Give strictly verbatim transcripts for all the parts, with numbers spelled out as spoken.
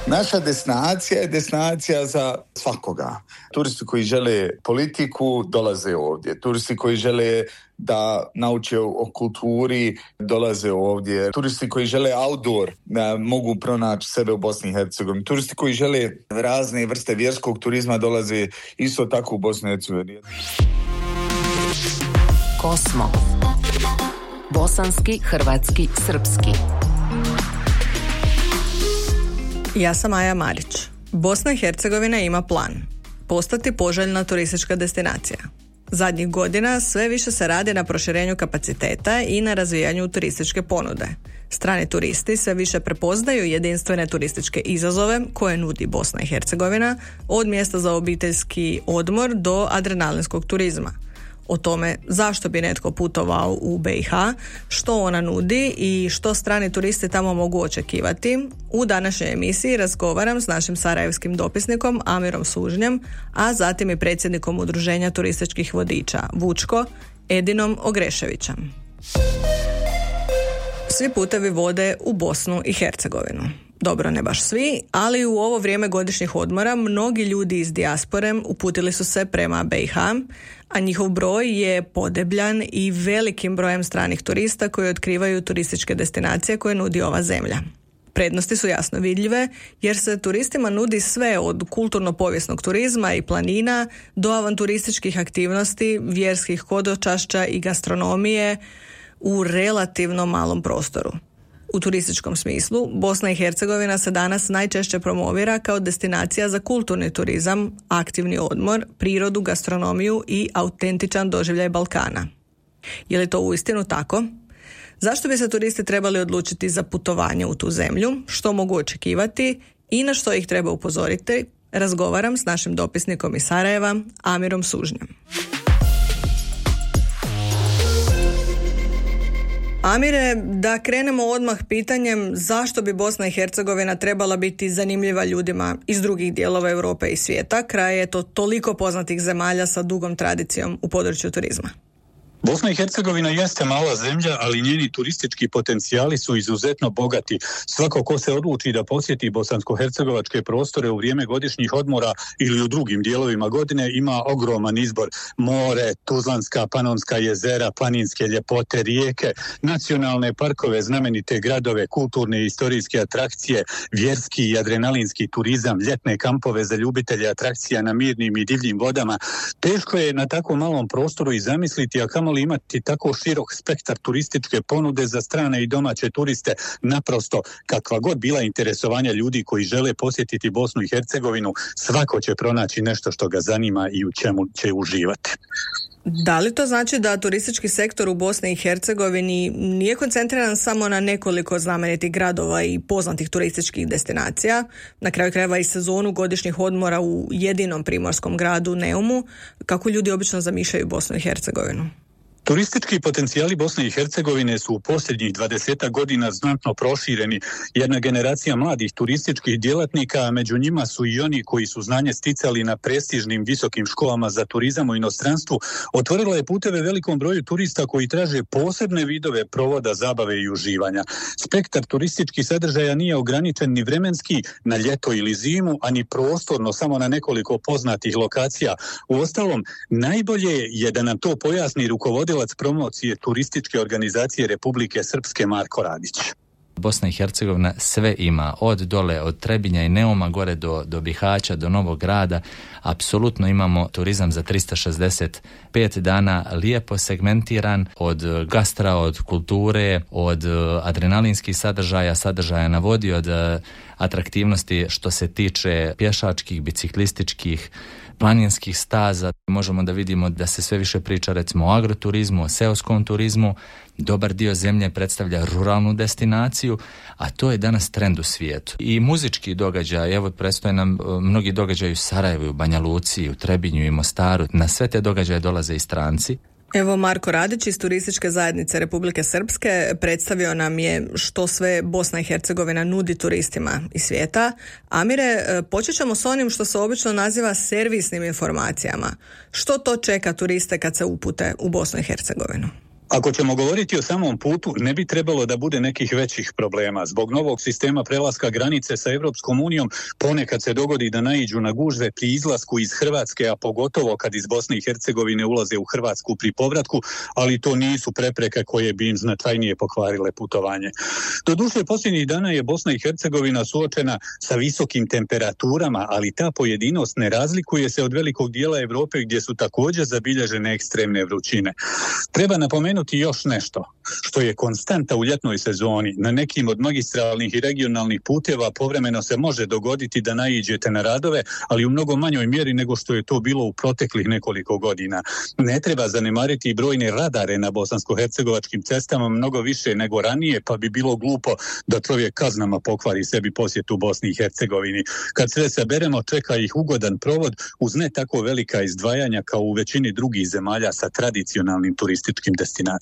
Naša destinacija je destinacija za svakoga. Turisti koji žele politiku dolaze ovdje. Turisti koji žele da nauče o kulturi dolaze ovdje. Turisti koji žele outdoor da mogu pronaći sebe u Bosni i Hercegovini. Turisti koji žele razne vrste vjerskog turizma dolaze isto tako u Bosni i Hercegovini. Kosmo. Bosanski, hrvatski, srpski. Ja sam Maja Marić. Bosna i Hercegovina ima plan. Postati poželjna turistička destinacija. Zadnjih godina sve više se radi na proširenju kapaciteta i na razvijanju turističke ponude. Strani turisti sve više prepoznaju jedinstvene turističke izazove koje nudi Bosna i Hercegovina, od mjesta za obiteljski odmor do adrenalinskog turizma. O tome zašto bi netko putovao u B i H, što ona nudi i što strani turisti tamo mogu očekivati, u današnjoj emisiji razgovaram s našim sarajevskim dopisnikom Amirom Sužnjem, a zatim i predsjednikom Udruženja turističkih vodiča Vučko, Edinom Ogreševićem. Svi putevi vode u Bosnu i Hercegovinu. Dobro, ne baš svi, ali u ovo vrijeme godišnjih odmora mnogi ljudi iz dijaspore uputili su se prema B i H, a njihov broj je podebljan i velikim brojem stranih turista koji otkrivaju turističke destinacije koje nudi ova zemlja. Prednosti su jasno vidljive jer se turistima nudi sve od kulturno-povijesnog turizma i planina do avanturističkih aktivnosti, vjerskih hodočašća i gastronomije u relativno malom prostoru. U turističkom smislu, Bosna i Hercegovina se danas najčešće promovira kao destinacija za kulturni turizam, aktivni odmor, prirodu, gastronomiju i autentičan doživljaj Balkana. Je li to uistinu tako? Zašto bi se turisti trebali odlučiti za putovanje u tu zemlju, što mogu očekivati i na što ih treba upozoriti? Razgovaram s našim dopisnikom iz Sarajeva, Amirom Sužnjem. Amire, da krenemo odmah pitanjem zašto bi Bosna i Hercegovina trebala biti zanimljiva ljudima iz drugih dijelova Europe i svijeta, kraj je to toliko poznatih zemalja sa dugom tradicijom u području turizma. Bosna i Hercegovina jeste mala zemlja, ali njeni turistički potencijali su izuzetno bogati. Svako ko se odluči da posjeti bosansko-hercegovačke prostore u vrijeme godišnjih odmora ili u drugim dijelovima godine ima ogroman izbor. More, Tuzlanska, Panonska jezera, planinske ljepote, rijeke, nacionalne parkove, znamenite gradove, kulturne i istorijske atrakcije, vjerski i adrenalinski turizam, ljetne kampove za ljubitelje atrakcija na mirnim i divljim vodama. Teško je na tako malom prostoru i zamisliti, a kamo li imati tako širok spektar turističke ponude za strane i domaće turiste. Naprosto, kakva god bila interesovanja ljudi koji žele posjetiti Bosnu i Hercegovinu, svako će pronaći nešto što ga zanima i u čemu će uživati. Da li to znači da turistički sektor u Bosni i Hercegovini nije koncentriran samo na nekoliko znamenitih gradova i poznatih turističkih destinacija, na kraju krajeva i sezonu godišnjih odmora u jedinom primorskom gradu Neumu, kako ljudi obično zamišljaju Bosnu i Hercegovinu? Turistički potencijali Bosne i Hercegovine su u posljednjih dvadesetak godina znatno prošireni. Jedna generacija mladih turističkih djelatnika, a među njima su i oni koji su znanje sticali na prestižnim visokim školama za turizam u inostranstvu, otvorila je puteve velikom broju turista koji traže posebne vidove provoda, zabave i uživanja. Spektar turističkih sadržaja nije ograničen ni vremenski na ljeto ili zimu, a ni prostorno samo na nekoliko poznatih lokacija. Uostalom, najbolje je da nam to pojasni rukovodilac promocije turističke organizacije Republike Srpske Marko Radić. Bosna i Hercegovina sve ima, od dole, od Trebinja i Neuma gore do, do Bihaća, do Novog Grada. Apsolutno imamo turizam za tristo šezdeset pet dana, lijepo segmentiran, od gastra, od kulture, od adrenalinskih sadržaja, sadržaja na vodi, od atraktivnosti što se tiče pješačkih, biciklističkih, planinskih staza. Možemo da vidimo da se sve više priča recimo o agroturizmu, o seoskom turizmu. Dobar dio zemlje predstavlja ruralnu destinaciju, a to je danas trend u svijetu. I muzički događaj, evo predstoje nam mnogi događaji u Sarajevu, u Banja Luci, u Trebinju i Mostaru. Na sve te događaje dolaze i stranci. Evo Marko Radić iz Turističke zajednice Republike Srpske predstavio nam je što sve Bosna i Hercegovina nudi turistima iz svijeta. Amire, počet ćemo s onim što se obično naziva servisnim informacijama. Što to čeka turiste kad se upute u Bosnu i Hercegovinu? Ako ćemo govoriti o samom putu, ne bi trebalo da bude nekih većih problema. Zbog novog sistema prelaska granice sa Europskom unijom ponekad se dogodi da naiđu na gužve pri izlasku iz Hrvatske, a pogotovo kad iz Bosne i Hercegovine ulaze u Hrvatsku pri povratku, ali to nisu prepreke koje bi im značajnije pokvarile putovanje. Doduše, posljednjih dana je Bosna i Hercegovina suočena sa visokim temperaturama, ali ta pojedinost ne razlikuje se od velikog dijela Europe gdje su također zabilježene ekstremne vrućine. Treba napomenuti još nešto, što je konstanta u ljetnoj sezoni. Na nekim od magistralnih i regionalnih puteva povremeno se može dogoditi da naiđete na radove, ali u mnogo manjoj mjeri nego što je to bilo u proteklih nekoliko godina. Ne treba zanemariti i brojne radare na bosansko-hercegovačkim cestama, mnogo više nego ranije, pa bi bilo glupo da čovjek kaznama pokvari sebi posjetu Bosni i Hercegovini. Kad sve saberemo, čeka ih ugodan provod uz ne tako velika izdvajanja kao u većini drugih zemalja sa tradicionalnim turističkim destinacijama.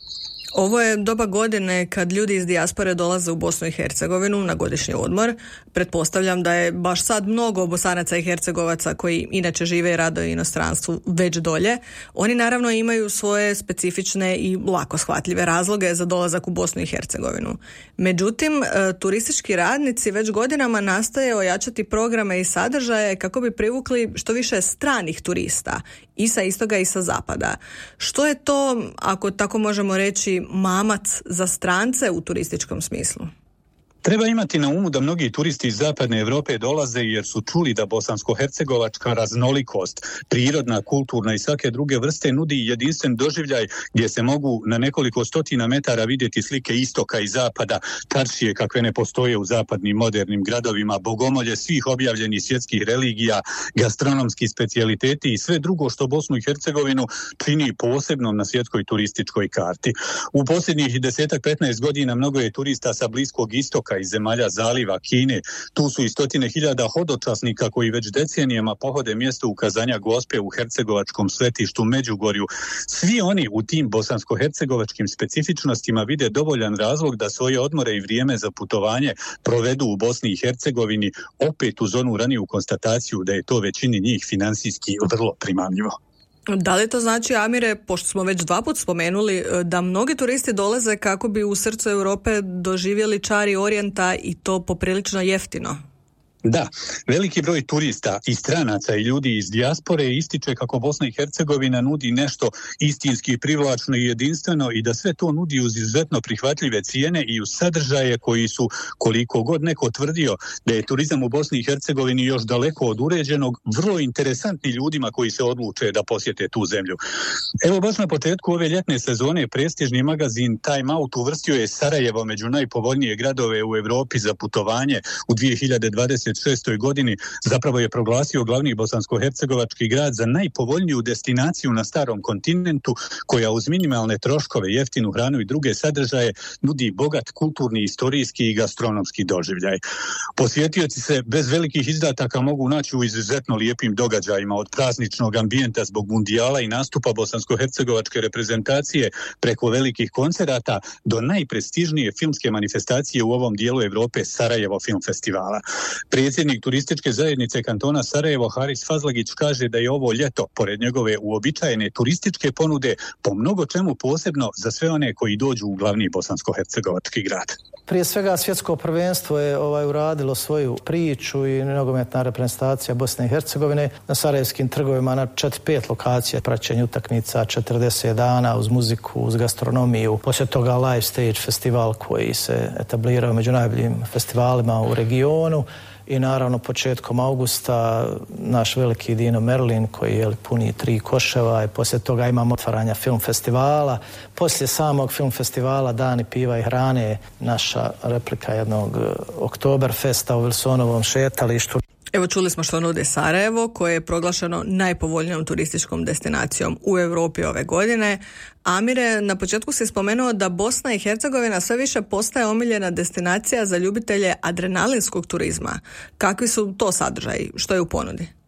Ovo je doba godine kad ljudi iz dijaspore dolaze u Bosnu i Hercegovinu na godišnji odmor. Pretpostavljam da je baš sad mnogo Bosanaca i Hercegovaca koji inače žive i rade u inostranstvu već dolje. Oni naravno imaju svoje specifične i lako shvatljive razloge za dolazak u Bosnu i Hercegovinu. Međutim, turistički radnici već godinama nastoje ojačati programe i sadržaje kako bi privukli što više stranih turista i sa istoga i sa zapada. Što je to, ako tako možemo reći, mamac za strance u turističkom smislu? Treba imati na umu da mnogi turisti iz zapadne Europe dolaze jer su čuli da bosansko-hercegovačka raznolikost, prirodna, kulturna i svake druge vrste nudi jedinstven doživljaj gdje se mogu na nekoliko stotina metara vidjeti slike istoka i zapada, čaršije kakve ne postoje u zapadnim modernim gradovima, bogomolje svih objavljenih svjetskih religija, gastronomski specijaliteti i sve drugo što Bosnu i Hercegovinu čini posebnom na svjetskoj turističkoj karti. U posljednjih desetak petnaest godina mnogo je turista sa Bliskog istoka iz zemalja zaliva Kine. Tu su i stotine hiljada hodočasnika koji već decenijama pohode mjesto ukazanja Gospe u hercegovačkom svetištu Međugorju. Svi oni u tim bosansko-hercegovačkim specifičnostima vide dovoljan razlog da svoje odmore i vrijeme za putovanje provedu u Bosni i Hercegovini, opet uz onu raniju konstataciju da je to većini njih financijski vrlo primamljivo. Da li to znači, Amire, pošto smo već dva put spomenuli, da mnogi turisti dolaze kako bi u srcu Europe doživjeli čari orijenta i to poprilično jeftino? Da, veliki broj turista i stranaca i ljudi iz dijaspore ističe kako Bosna i Hercegovina nudi nešto istinski privlačno i jedinstveno i da sve to nudi uz izuzetno prihvatljive cijene i uz sadržaje koji su, koliko god neko tvrdio da je turizam u Bosni i Hercegovini još daleko od uređenog, vrlo interesantni ljudima koji se odluče da posjete tu zemlju. Evo, baš na početku ove ljetne sezone prestižni magazin Time Out uvrstio je Sarajevo među najpovoljnije gradove u Europi za putovanje u dvije hiljade dvadeset šestoj godini. Zapravo je proglasio glavni bosansko-hercegovački grad za najpovoljniju destinaciju na starom kontinentu koja uz minimalne troškove, jeftinu hranu i druge sadržaje nudi bogat kulturni, istorijski i gastronomski doživljaj. Posjetioci se bez velikih izdataka mogu naći u izuzetno lijepim događajima, od prazničnog ambijenta zbog mundijala i nastupa bosansko-hercegovačke reprezentacije preko velikih koncerata do najprestižnije filmske manifestacije u ovom dijelu Europe, Sarajevo Film Festivala. Predsjednik turističke zajednice kantona Sarajevo Haris Fazlagić kaže da je ovo ljeto, pored njegove uobičajene turističke ponude, po mnogo čemu posebno za sve one koji dođu u glavni bosansko-hercegovački grad. Prije svega svjetsko prvenstvo je ovaj uradilo svoju priču i nogometna reprezentacija Bosne i Hercegovine na sarajevskim trgovima na četiri pet lokacija, praćenje utakmica četrdeset dana uz muziku, uz gastronomiju. Poslije toga live stage festival koji se etablirao među najboljim festivalima u regionu. I naravno početkom augusta naš veliki Dino Merlin koji je puni tri koševa i poslije toga imamo otvaranja film festivala. Poslije samog film festivala Dani piva i hrane, naša replika jednog Oktoberfesta u Wilsonovom šetalištu. Evo, čuli smo što nude Sarajevo, koje je proglašeno najpovoljnijom turističkom destinacijom u Europi ove godine. Amire, na početku si spomenuo da Bosna i Hercegovina sve više postaje omiljena destinacija za ljubitelje adrenalinskog turizma. Kakvi su to sadržaji? Što je u ponudi?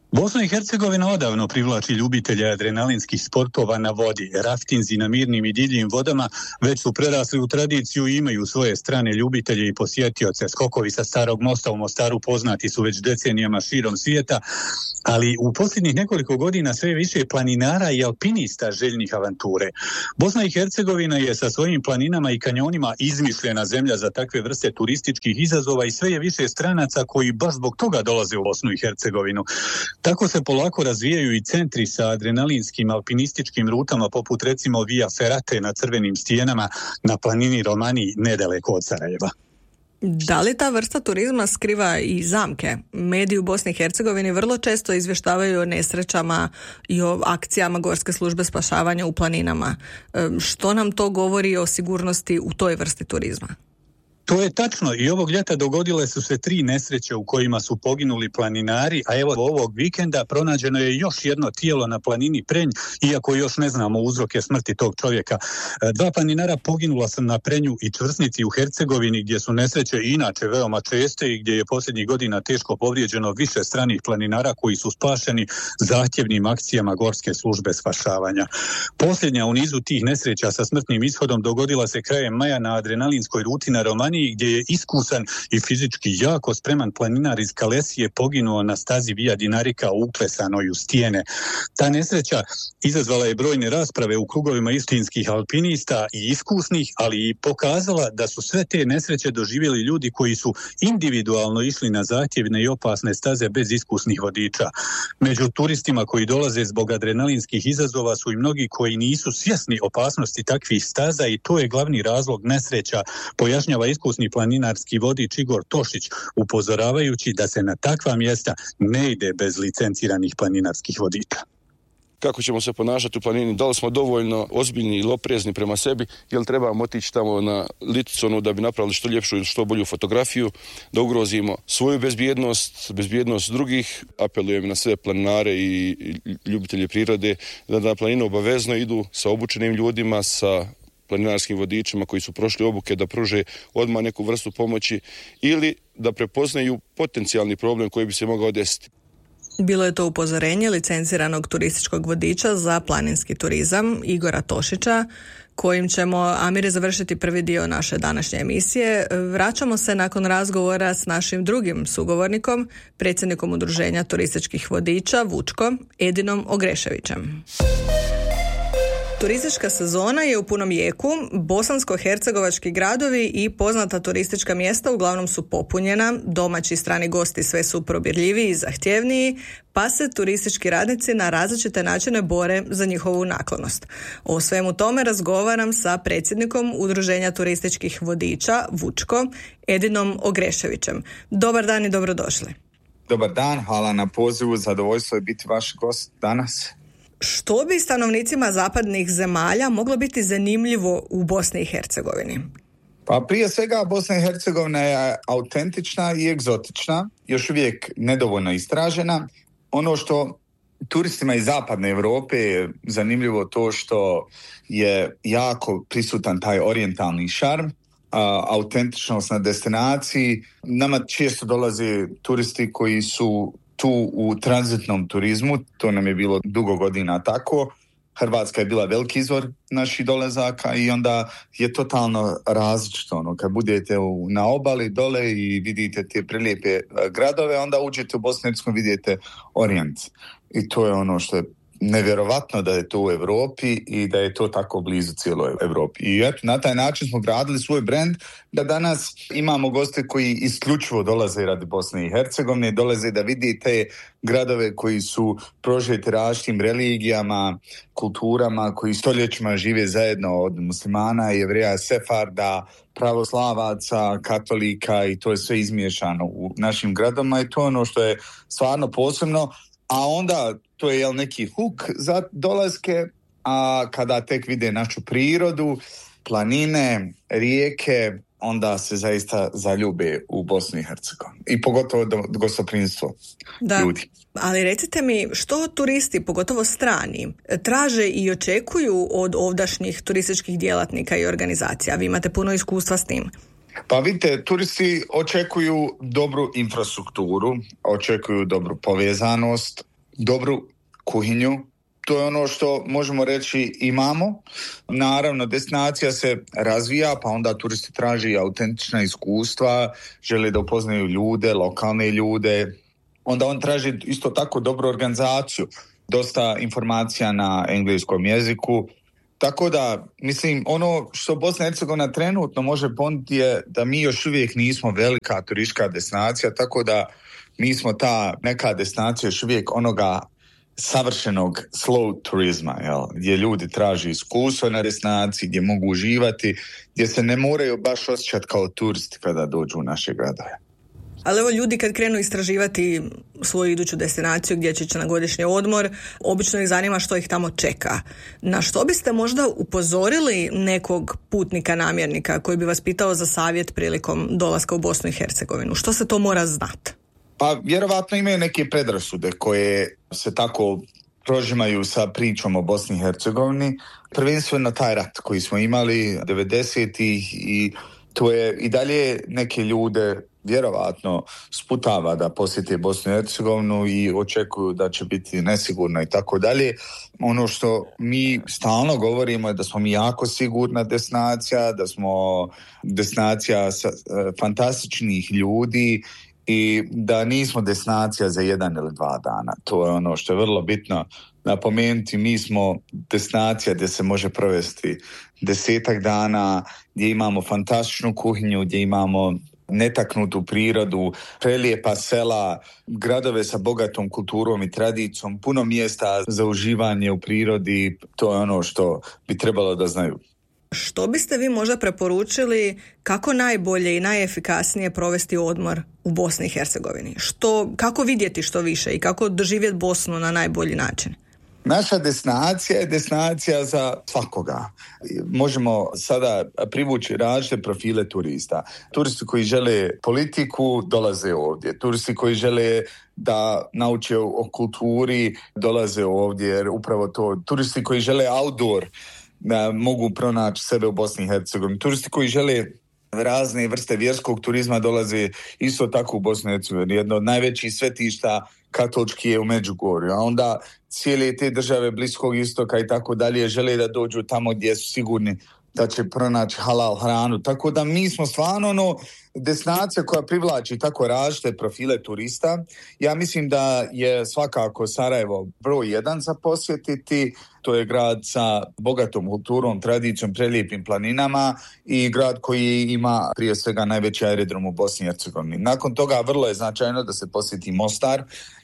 Bosna i Hercegovina odavno privlači ljubitelje adrenalinskih sportova na vodi. Raftinzi na mirnim i divljim vodama već su prerasli u tradiciju i imaju svoje strane ljubitelje i posjetioce. Skokovi sa Starog mosta u Mostaru poznati su već decenijama širom svijeta, ali u posljednjih nekoliko godina sve više planinara i alpinista željnih avanture. Bosna i Hercegovina je sa svojim planinama i kanjonima izmišljena zemlja za takve vrste turističkih izazova i sve je više stranaca koji baš zbog toga dolaze u Bosnu i Hercegovinu. Tako se polako razvijaju i centri sa adrenalinskim alpinističkim rutama poput recimo Via Ferrate na Crvenim stijenama na planini Romani nedaleko od Sarajeva. Da li ta vrsta turizma skriva i zamke? Mediji u Bosni i Hercegovini vrlo često izvještavaju o nesrećama i o akcijama Gorske službe spašavanja u planinama. Što nam to govori o sigurnosti u toj vrsti turizma? To je tačno i ovog ljeta dogodile su se tri nesreće u kojima su poginuli planinari, a evo ovog vikenda pronađeno je još jedno tijelo na planini Prenj, iako još ne znamo uzroke smrti tog čovjeka. Dva planinara poginula su na Prenju i Čvrsnici u Hercegovini, gdje su nesreće inače veoma česte i gdje je posljednjih godina teško povrijeđeno više stranih planinara koji su spašeni zahtjevnim akcijama Gorske službe spašavanja. Posljednja u nizu tih nesreća sa smrtnim ishodom dogodila se krajem maja na adrenalinskoj ruti na Romani, gdje je iskusan i fizički jako spreman planinar iz Kalesije poginuo na stazi Via Dinarika uklesanoj u stijene. Ta nesreća izazvala je brojne rasprave u krugovima istinskih alpinista i iskusnih, ali i pokazala da su sve te nesreće doživjeli ljudi koji su individualno išli na zahtjevne i opasne staze bez iskusnih vodiča. Među turistima koji dolaze zbog adrenalinskih izazova su i mnogi koji nisu svjesni opasnosti takvih staza i to je glavni razlog nesreća, pojašnjava iskusni planinarski vodič Igor Tošić, upozoravajući da se na takva mjesta ne ide bez licenciranih planinarskih vodiča. Kako ćemo se ponašati u planini, da li smo dovoljno ozbiljni ili oprezni prema sebi, jel trebamo otići tamo na Liticonu da bi napravili što ljepšu i što bolju fotografiju, da ugrozimo svoju bezbjednost, bezbjednost drugih. Apelujem na sve planinare i ljubitelje prirode da na planinu obavezno idu sa obučenim ljudima, sa planinarskim vodičima koji su prošli obuke, da pruže odmah neku vrstu pomoći ili da prepoznaju potencijalni problem koji bi se mogao desiti. Bilo je to upozorenje licenciranog turističkog vodiča za planinski turizam Igora Tošića, kojim ćemo, Amire, završiti prvi dio naše današnje emisije. Vraćamo se nakon razgovora s našim drugim sugovornikom, predsjednikom Udruženja turističkih vodiča Vučko, Edinom Ogreševićem. Turistička sezona je u punom jeku, bosansko-hercegovački gradovi i poznata turistička mjesta uglavnom su popunjena, domaći i strani gosti sve su probirljiviji i zahtjevniji, pa se turistički radnici na različite načine bore za njihovu naklonost. O svemu tome razgovaram sa predsjednikom Udruženja turističkih vodiča Vučko, Edinom Ogreševićem. Dobar dan i dobrodošli. Dobar dan, hvala na pozivu, zadovoljstvo je biti vaš gost danas. Što bi stanovnicima zapadnih zemalja moglo biti zanimljivo u Bosni i Hercegovini? Pa prije svega Bosna i Hercegovina je autentična i egzotična, još uvijek nedovoljno istražena. Ono što turistima iz zapadne Europe je zanimljivo to što je jako prisutan taj orijentalni šarm, a, autentičnost na destinaciji. Nama često dolaze turisti koji su tu u tranzitnom turizmu, to nam je bilo dugo godina tako. Hrvatska je bila veliki izvor naših dolazaka i onda je totalno različito. Ono, kad budete u, na obali dole i vidite te prelijepe gradove, onda uđete u Bosnu i Hercegovinu, vidite Orijent. I to je ono što je nevjerovatno da je to u Europi i da je to tako blizu cijeloj Europi. I eto, na taj način smo gradili svoj brend da danas imamo goste koji isključivo dolaze radi Bosne i Hercegovine, dolaze da vidi te gradove koji su prožeti različitim religijama, kulturama, koji stoljećima žive zajedno od muslimana, jevreja, sefarda, pravoslavaca, katolika i to je sve izmiješano u našim gradovima i to je ono što je stvarno posebno. A onda to je jel, neki huk za dolaske, a kada tek vide našu prirodu, planine, rijeke, onda se zaista zaljube u Bosnu i Hercegovini. I pogotovo do, do gostoprimstvo ljudi. Ali recite mi, što turisti, pogotovo strani, traže i očekuju od ovdašnjih turističkih djelatnika i organizacija? Vi imate puno iskustva s tim. Pa vidite, turisti očekuju dobru infrastrukturu, očekuju dobru povezanost, dobru kuhinju. To je ono što možemo reći imamo. Naravno, destinacija se razvija, pa onda turisti traži autentična iskustva, žele da upoznaju ljude, lokalne ljude. Onda on traži isto tako dobru organizaciju, dosta informacija na engleskom jeziku. Tako da, mislim, ono što Bosna i Hercegovina trenutno može ponuditi je da mi još uvijek nismo velika turistička destinacija, tako da mi smo ta neka destinacija još uvijek onoga savršenog slow turizma, jel? Gdje ljudi traži iskustvo na destinaciji, gdje mogu uživati, gdje se ne moraju baš osjećati kao turisti kada dođu u naše gradove. Ali evo, ljudi kad krenu istraživati svoju iduću destinaciju gdje će ići na godišnji odmor, obično ih zanima što ih tamo čeka. Na što biste možda upozorili nekog putnika, namjernika koji bi vas pitao za savjet prilikom dolaska u Bosnu i Hercegovinu? Što se to mora znati? Pa vjerovatno imaju neke predrasude koje se tako prožimaju sa pričom o Bosni i Hercegovini. Prvenstveno taj rat koji smo imali devedesetih i to je i dalje neke ljude vjerovatno sputava da posjete Bosnu i Hercegovinu i očekuju da će biti nesigurno i tako dalje. Ono što mi stalno govorimo je da smo mi jako sigurna destinacija, da smo destinacija sa, fantastičnih ljudi i da nismo destinacija za jedan ili dva dana. To je ono što je vrlo bitno napomenuti. Mi smo destinacija gdje se može provesti desetak dana, gdje imamo fantastičnu kuhinju, gdje imamo netaknutu prirodu, prelijepa sela, gradove sa bogatom kulturom i tradicijom, puno mjesta za uživanje u prirodi. To je ono što bi trebalo da znaju. Što biste vi možda preporučili kako najbolje i najefikasnije provesti odmor u Bosni i Hercegovini? Što, kako vidjeti što više i kako doživjeti Bosnu na najbolji način? Naša destinacija je destinacija za svakoga. Možemo sada privući različite profile turista. Turisti koji žele politiku dolaze ovdje. Turisti koji žele da nauče o kulturi dolaze ovdje, jer upravo to. Turisti koji žele outdoor da mogu pronaći sebe u Bosni i Hercegovini. Turisti koji žele razne vrste vjerskog turizma dolaze isto tako u Bosni i Hercegovini. Jedno od najvećih svetišta katolički je u Međugorju, a onda cijele te države Bliskog istoka i tako dalje žele da dođu tamo gdje su sigurni da će pronaći halal hranu. Tako da mi smo stvarno ono destinacija koja privlači tako različite profile turista. Ja mislim da je svakako Sarajevo broj jedan za posjetiti. To je grad sa bogatom kulturom, tradicijom, prelijepim planinama i grad koji ima prije svega najveći aerodrom u Bosni i Hercegovini. Nakon toga vrlo je značajno da se posjeti Mostar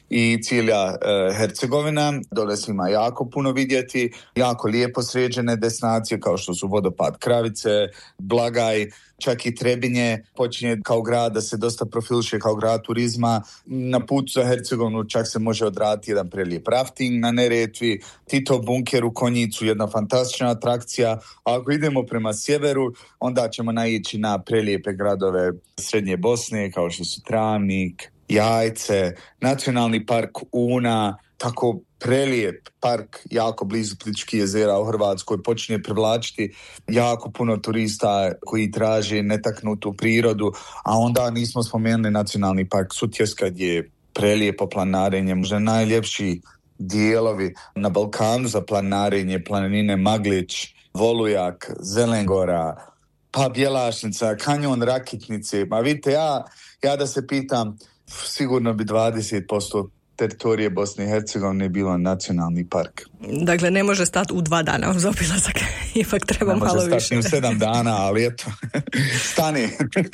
i cijela e, Hercegovina. Dole se ima jako puno vidjeti, jako lijepo sređene destinacije kao što su vodopad Kravice, Blagaj, čak i Trebinje počinje kao grad da se dosta profiliše kao grad turizma. Na putu za Hercegovinu čak se može odraditi jedan prelijep rafting na Neretvi, Tito bunker u Konjicu, jedna fantastična atrakcija. A ako idemo prema sjeveru, onda ćemo naići na prelijepe gradove Srednje Bosne kao što su Travnik, Jajce, Nacionalni park Una, tako prelijep park jako blizu Plitvičkih jezera u Hrvatskoj, počinje privlačiti jako puno turista koji traže netaknutu prirodu, a onda nismo spomenuli Nacionalni park Sutjeska gdje je prelijepo planarenje, možda najljepši dijelovi na Balkanu za planarenje, planine Maglić, Volujak, Zelengora, pa Bjelašnica, kanjon Rakitnice. Ma vidite, ja, ja da se pitam, sigurno bi dvadeset posto teritorije Bosne i Hercegovine bilo nacionalni park. Dakle, ne može stati u dva dana uz obilazak. Ipak treba malo više. Ne može stati u sedam dana, ali eto, stani.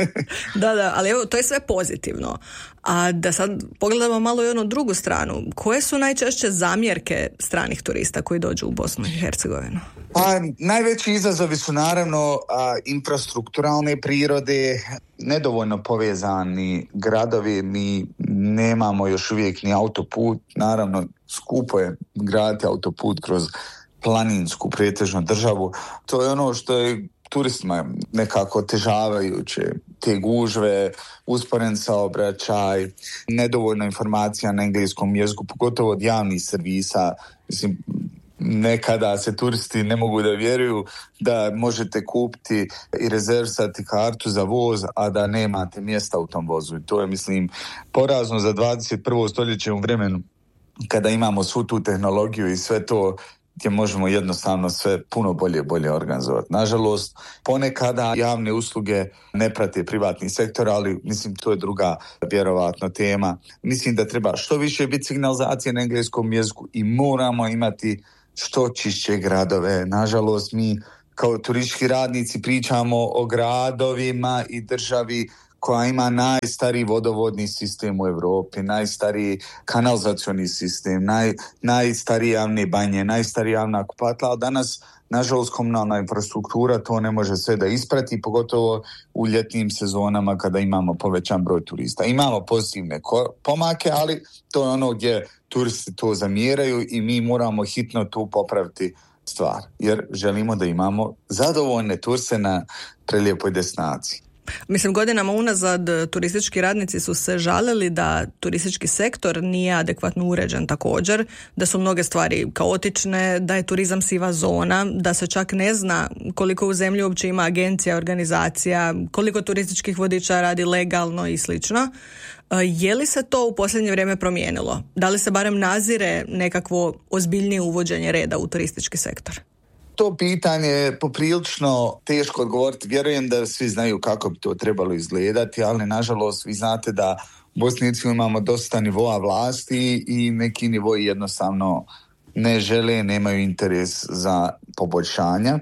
Da, da, ali evo, to je sve pozitivno. A da sad pogledamo malo i onu drugu stranu. Koje su najčešće zamjerke stranih turista koji dođu u Bosnu i Hercegovinu? Pa, najveći izazovi su naravno a, infrastrukturalne prirode, nedovoljno povezani gradovi, mi nemamo još uvijek ni autoput, naravno skupo je graditi autoput kroz planinsku pretežnu državu. To je ono što je turistima nekako otežavajuće, te gužve, usporen saobraćaj, nedovoljno informacija na engleskom jeziku, pogotovo od javnih servisa. Mislim, nekada se turisti ne mogu da vjeruju da možete kupiti i rezervisati kartu za voz, a da nemate mjesta u tom vozu. I to je, mislim, porazno za dvadeset prvo stoljeće u vremenu kada imamo svu tu tehnologiju i sve to, gdje možemo jednostavno sve puno bolje bolje organizovati. Nažalost, ponekada javne usluge ne prate privatni sektor, ali mislim to je druga vjerovatno tema. Mislim da treba što više biti signalizacije na engleskom jeziku i moramo imati što čišće gradove. Nažalost, mi kao turistički radnici pričamo o gradovima i državi koja ima najstariji vodovodni sistem u Europi, najstariji kanalizacioni sistem, naj, najstarije javne banje, najstarija javna kupatla, ali danas, nažalost, komunalna infrastruktura to ne može sve da isprati, pogotovo u ljetnim sezonama kada imamo povećan broj turista. Imamo pozitivne pomake, ali to je ono gdje turisti to zamjeraju i mi moramo hitno tu popraviti stvar, jer želimo da imamo zadovoljne turiste na prelijepoj destinaciji. Mislim, godinama unazad turistički radnici su se žalili da turistički sektor nije adekvatno uređen također, da su mnoge stvari kaotične, da je turizam siva zona, da se čak ne zna koliko u zemlji uopće ima agencija, organizacija, koliko turističkih vodiča radi legalno i slično. Je li se to u posljednje vrijeme promijenilo? Da li se barem nazire nekakvo ozbiljnije uvođenje reda u turistički sektor? To pitanje je poprilično teško odgovoriti. Vjerujem da svi znaju kako bi to trebalo izgledati, ali nažalost vi znate da u Bosni i Hercegovini imamo dosta nivoa vlasti i neki nivoji jednostavno ne žele, nemaju interes za poboljšanja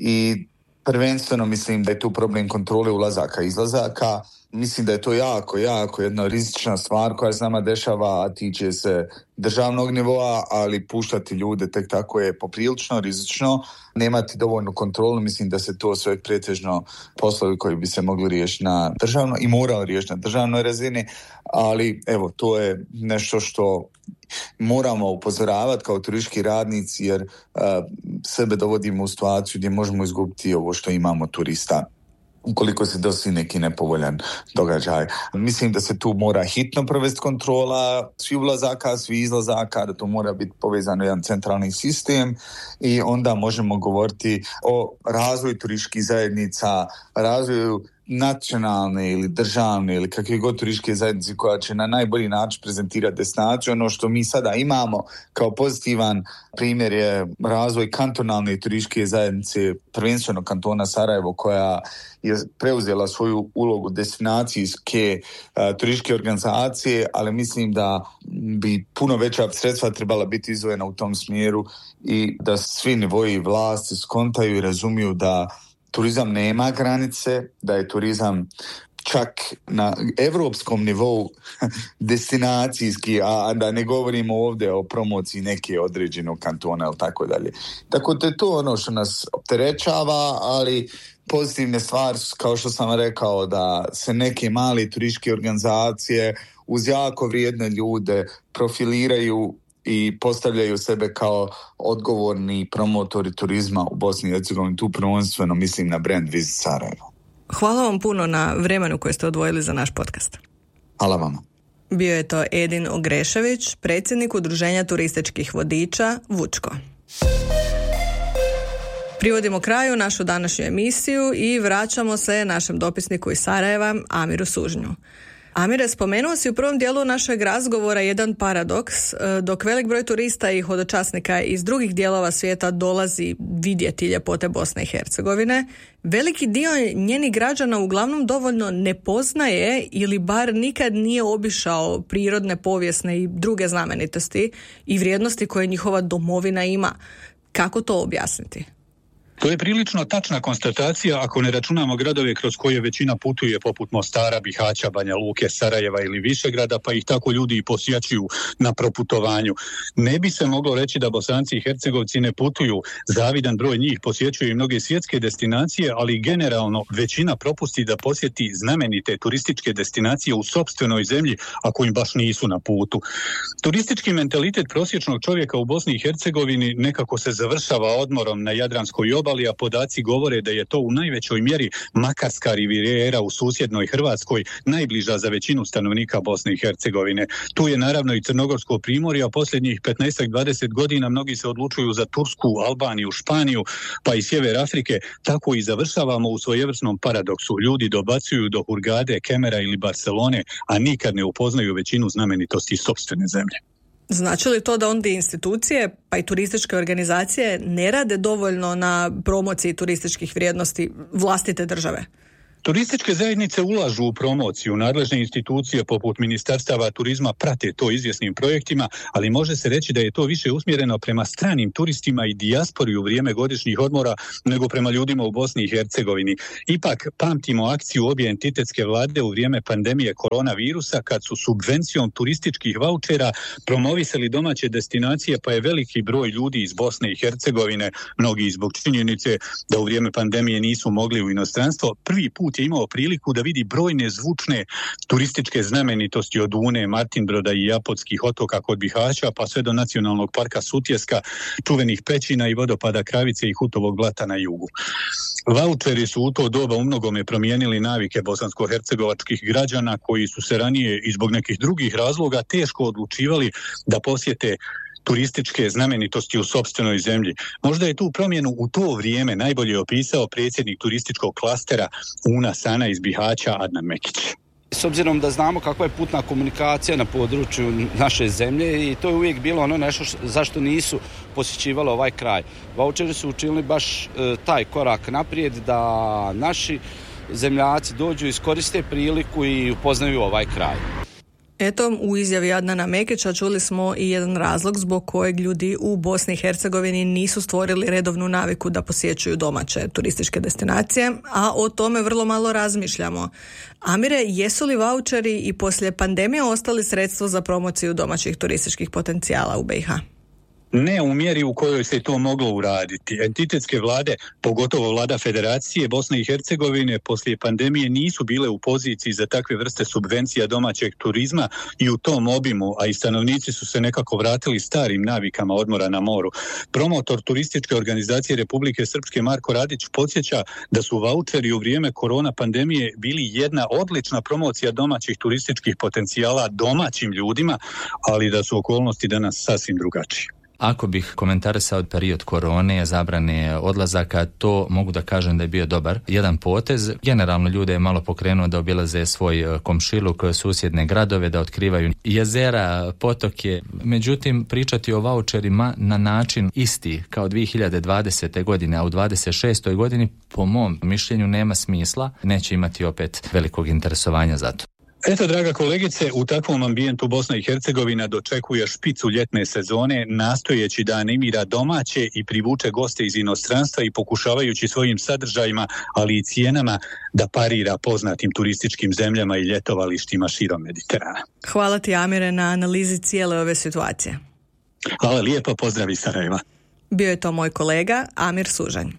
i prvenstveno mislim da je tu problem kontrole ulazaka i izlazaka. Mislim da je to jako, jako jedna rizična stvar koja se nama dešava, a tiče se državnog nivoa, ali puštati ljude tek tako je poprilično rizično. Nemati dovoljnu kontrolu, mislim da se to sve pretežno poslovi koji bi se mogli riješiti na državnoj i morali riješiti na državnoj razini, ali evo, to je nešto što moramo upozoravati kao turistički radnici, jer uh, sebe dovodimo u situaciju gdje možemo izgubiti ovo što imamo turista ukoliko se dosi neki nepovoljan događaj. Mislim da se tu mora hitno provesti kontrola svi ulazaka, svi izlazaka, da to mora biti povezano jedan centralni sistem i onda možemo govoriti o razvoju turističkih zajednica, razvoju nacionalne ili državne ili kakve god turističke zajednice koja će na najbolji način prezentirati destinaciju. Ono što mi sada imamo kao pozitivan primjer je razvoj kantonalne turističke zajednice, prvenstveno kantona Sarajevo, koja je preuzela svoju ulogu destinacijske uh, turističke organizacije, ali mislim da bi puno veća sredstva trebala biti izdvojena u tom smjeru i da svi nivoji vlasti skontaju i razumiju da turizam nema granice, da je turizam čak na evropskom nivou destinacijski, a da ne govorimo ovdje o promociji neke određenog kantona ili tako dalje. Tako da je to ono što nas opterećava, ali pozitivne stvari, kao što sam rekao, da se neke male turističke organizacije uz jako vrijedne ljude profiliraju i postavljaju sebe kao odgovorni promotori turizma u Bosni i Hercegovini, tu prvenstveno mislim na brand Visit Sarajevo. Hvala vam puno na vremenu koje ste odvojili za naš podcast. Hvala vama. Bio je to Edin Ogrešević, predsjednik Udruženja turističkih vodiča Vučko. Privodimo kraju našu današnju emisiju i vraćamo se našem dopisniku iz Sarajeva, Amiru Sužnju. Amire, spomenuo si u prvom dijelu našeg razgovora jedan paradoks. Dok velik broj turista i hodočasnika iz drugih dijelova svijeta dolazi vidjeti ljepote Bosne i Hercegovine, veliki dio njenih građana uglavnom dovoljno ne poznaje ili bar nikad nije obišao prirodne, povijesne i druge znamenitosti i vrijednosti koje njihova domovina ima. Kako to objasniti? To je prilično tačna konstatacija ako ne računamo gradove kroz koje većina putuje, poput Mostara, Bihaća, Banja Luke, Sarajeva ili Višegrada, pa ih tako ljudi i posjećuju na proputovanju. Ne bi se moglo reći da Bosanci i Hercegovci ne putuju. Zavidan broj njih posjećuje i mnoge svjetske destinacije, ali generalno većina propusti da posjeti znamenite turističke destinacije u sopstvenoj zemlji, ako im baš nisu na putu. Turistički mentalitet prosječnog čovjeka u Bosni i Hercegovini nekako se završava odmorom na Jadranskoj obali, a podaci govore da je to u najvećoj mjeri Makarska rivijera u susjednoj Hrvatskoj, najbliža za većinu stanovnika Bosne i Hercegovine. Tu je naravno i Crnogorsko primorje, a posljednjih petnaest do dvadeset godina mnogi se odlučuju za Tursku, Albaniju, Španiju, pa i sjever Afrike. Tako i završavamo u svojevrsnom paradoksu. Ljudi dobacuju do Hurgade, Kemera ili Barcelone, a nikad ne upoznaju većinu znamenitosti sopstvene zemlje. Znači li to da onda institucije pa i turističke organizacije ne rade dovoljno na promociji turističkih vrijednosti vlastite države? Turističke zajednice ulažu u promociju, nadležne institucije poput ministarstava turizma prate to izvjesnim projektima, ali može se reći da je to više usmjereno prema stranim turistima i dijaspori u vrijeme godišnjih odmora nego prema ljudima u Bosni i Hercegovini. Ipak pamtimo akciju obje entitetske vlade u vrijeme pandemije koronavirusa kad su subvencijom turističkih vaučera promovisali domaće destinacije, pa je veliki broj ljudi iz Bosne i Hercegovine, mnogi zbog činjenice da u vrijeme pandemije nisu mogli u inostranstvo, prvi put je imao priliku da vidi brojne zvučne turističke znamenitosti od Une, Martinbroda i Japotskih otoka kod Bihaća pa sve do nacionalnog parka Sutjeska, čuvenih pećina i vodopada Kravice i Hutovog blata na jugu. Vaučeri su u to doba umnogome promijenili navike bosansko-hercegovačkih građana koji su se ranije i zbog nekih drugih razloga teško odlučivali da posjete turističke znamenitosti u sopstvenoj zemlji. Možda je tu promjenu u to vrijeme najbolje opisao predsjednik turističkog klastera Una Sana iz Bihaća Adnan Mekić. S obzirom da znamo kakva je putna komunikacija na području naše zemlje i to je uvijek bilo ono nešto zašto nisu posjećivali ovaj kraj. Vaučeri su učinili baš e, taj korak naprijed da naši zemljaci dođu, iskoriste priliku i upoznaju ovaj kraj. Eto, u izjavi Adnana Mekića čuli smo i jedan razlog zbog kojeg ljudi u Bosni i Hercegovini nisu stvorili redovnu naviku da posjećuju domaće turističke destinacije, a o tome vrlo malo razmišljamo. Amire, jesu li vaučeri i poslije pandemije ostali sredstvo za promociju domaćih turističkih potencijala u B i H? Ne u mjeri u kojoj se to moglo uraditi. Entitetske vlade, pogotovo vlada Federacije Bosne i Hercegovine, poslije pandemije nisu bile u poziciji za takve vrste subvencija domaćeg turizma i u tom obimu, a i stanovnici su se nekako vratili starim navikama odmora na moru. Promotor turističke organizacije Republike Srpske Marko Radić podsjeća da su vaučeri u vrijeme korona pandemije bili jedna odlična promocija domaćih turističkih potencijala domaćim ljudima, ali da su okolnosti danas sasvim drugačije. Ako bih komentarisao period korone, zabrane odlazaka, to mogu da kažem da je bio dobar jedan potez. Generalno ljude je malo pokrenuo da obilaze svoj komšiluk, susjedne gradove, da otkrivaju jezera, potoke. Međutim, pričati o vaučerima na način isti kao dvije hiljade dvadesete. godine, a u dvadeset šestoj. godini, po mom mišljenju, nema smisla. Neće imati opet velikog interesovanja za to. Eto, draga kolegice, u takvom ambijentu Bosna i Hercegovina dočekuje špicu ljetne sezone, nastojeći da animira domaće i privuče goste iz inostranstva i pokušavajući svojim sadržajima, ali i cijenama, da parira poznatim turističkim zemljama i ljetovalištima širom Mediterana. Hvala ti, Amire, na analizi cijele ove situacije. Hvala lijepo, pozdrav iz Sarajeva. Bio je to moj kolega Amir Sužanj.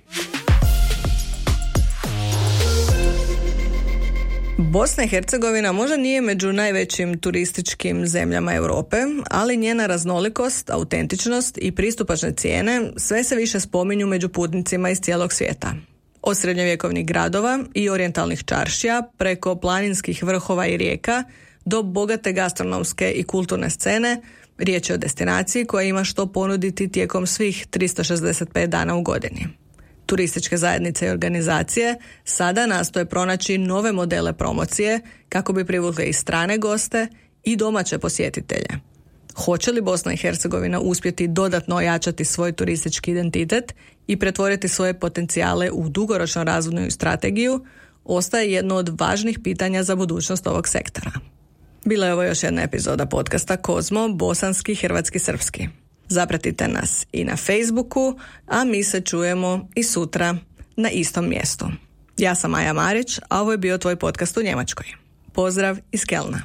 Bosna i Hercegovina možda nije među najvećim turističkim zemljama Europe, ali njena raznolikost, autentičnost i pristupačne cijene sve se više spominju među putnicima iz cijelog svijeta. Od srednjovjekovnih gradova i orijentalnih čaršija, preko planinskih vrhova i rijeka, do bogate gastronomske i kulturne scene, riječ je o destinaciji koja ima što ponuditi tijekom svih tristo šezdeset pet dana u godini. Turističke zajednice i organizacije sada nastoje pronaći nove modele promocije kako bi privukle i strane goste i domaće posjetitelje. Hoće li Bosna i Hercegovina uspjeti dodatno ojačati svoj turistički identitet i pretvoriti svoje potencijale u dugoročnu razvojnu strategiju, ostaje jedno od važnih pitanja za budućnost ovog sektora. Bila je ovo još jedna epizoda podcasta Kozmo, bosanski, hrvatski, srpski. Zapratite nas i na Facebooku, a mi se čujemo i sutra na istom mjestu. Ja sam Maja Marić, a ovo je bio tvoj podcast u Njemačkoj. Pozdrav iz Kelna.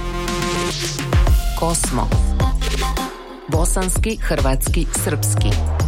Kosmo. Bosanski, hrvatski, srpski.